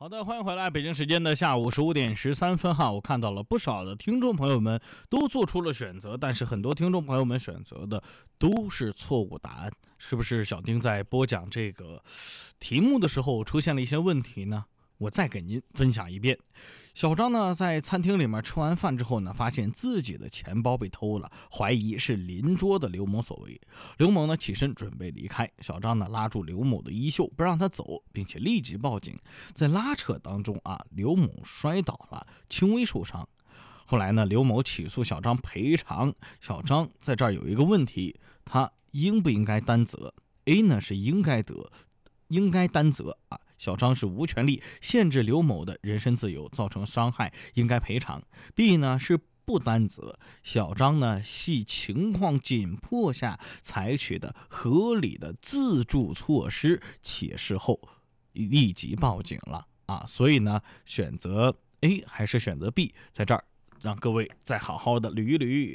好的，欢迎回来。北京时间的下午15点13分哈，我看到了不少的听众朋友们都做出了选择，但是很多听众朋友们选择的都是错误答案，是不是小丁在播讲这个题目的时候出现了一些问题呢？我再给您分享一遍。小张呢在餐厅里面吃完饭之后呢，发现自己的钱包被偷了，怀疑是邻桌的刘某所为。刘某呢起身准备离开，小张呢拉住刘某的衣袖不让他走，并且立即报警。在拉扯当中刘某摔倒了，轻微受伤。后来呢，刘某起诉小张赔偿。小张在这儿有一个问题，他应不应该担责？ A 呢是应该担责小张是无权利限制刘某的人身自由，造成伤害，应该赔偿。 B 呢是不担责，小张呢系情况紧迫下采取的合理的自助措施，且事后立即报警了所以呢选择 A 还是选择 B， 在这儿让各位再好好的捋一捋。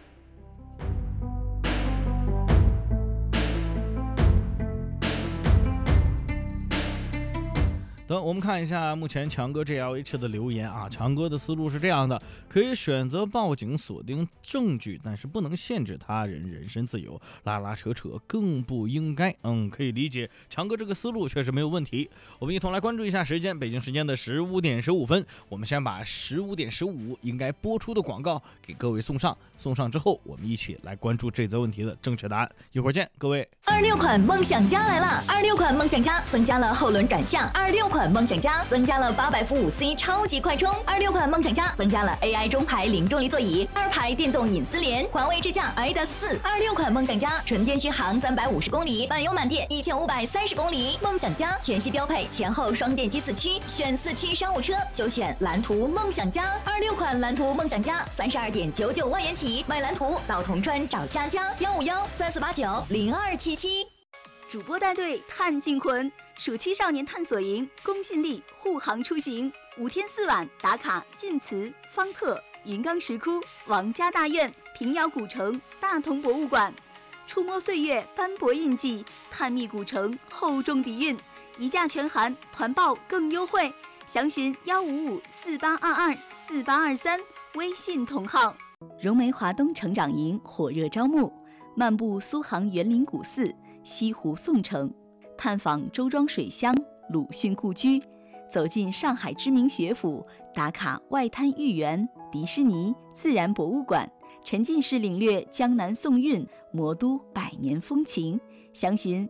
我们看一下目前强哥 GLH 的留言强哥的思路是这样的：可以选择报警锁定证据，但是不能限制他人人身自由，拉拉扯扯更不应该。可以理解强哥这个思路确实没有问题。我们一同来关注一下时间，北京时间的15点15分，我们先把15点15应该播出的广告给各位送上之后，我们一起来关注这则问题的正确答案。一会儿见，各位。 26款梦想家来了！26款梦想家增加了后轮转向，26款梦想家增加了800伏5C 超级快充，26款梦想家增加了 AI 中排零重力座椅，2排电动隐私帘，环卫支架 AIDAS4。26款梦想家纯电续航350公里，满油满电1530公里。梦想家全系标配前后双电机4驱，选4驱商务车就选蓝图梦想家。26款蓝图梦想家32.99万元起，买蓝图到铜川找佳佳15134490277。 主播带队探净魂，暑期少年探索营，公信力护航出行，5天4晚打卡晋祠、方特、云冈石窟、王家大院、平遥古城、大同博物馆，触摸岁月斑驳印记，探秘古城厚重底蕴，一价全含，团报更优惠，详询15548224823，微信同号。融媒华东成长营火热招募，漫步苏杭园林古寺、西湖宋城，探访周庄水乡、鲁迅故居，走进上海知名学府，打卡外滩豫园、迪士尼、自然博物馆，沉浸式领略江南宋韵、魔都百年风情。详询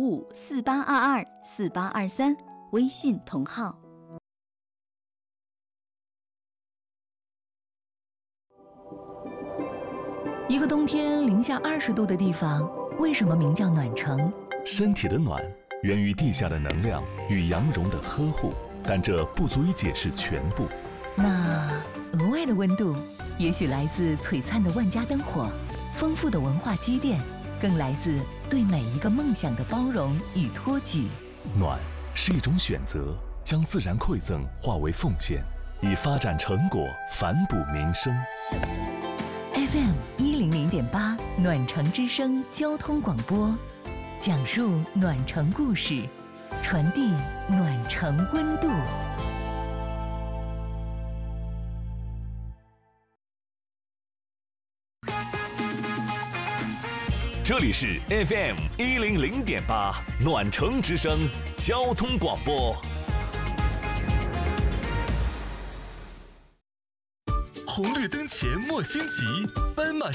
15548224823，微信同号。 一个冬天零下20度的地方，为什么名叫暖城？ 身体的暖源于地下的能量与羊绒的呵护，但这不足以解释全部。 那额外的温度，也许来自璀璨的万家灯火，丰富的文化积淀，更来自对每一个梦想的包容与托举。 暖是一种选择，将自然馈赠化为奉献，以发展成果反哺民生。 FM 100.8暖城之声交通广播，讲述暖城故事，传递暖城温度。 这里是 FM 100.8暖城之声交通广播。红绿灯前莫心急，斑马